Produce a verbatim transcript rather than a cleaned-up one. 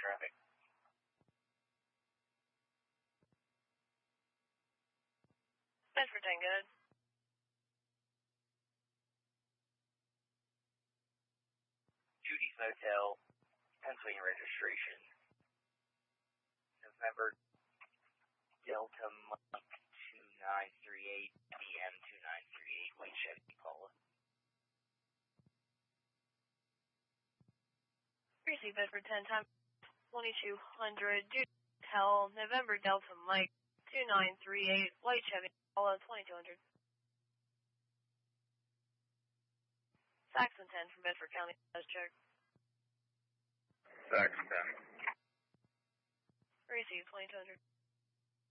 traffic. Bedford ten, good. Judy's Motel, Pennsylvania registration. November Delta Mike two nine three eight, D M two nine three eight, white Chevy Impala. Receive Bedford ten, time twenty-two hundred, Judy Hotel, November Delta Mike two nine three eight, white Chevy Impala, twenty-two hundred. Saxon ten from Bedford County, let's check. Saxon ten. Receive twenty-two hundred.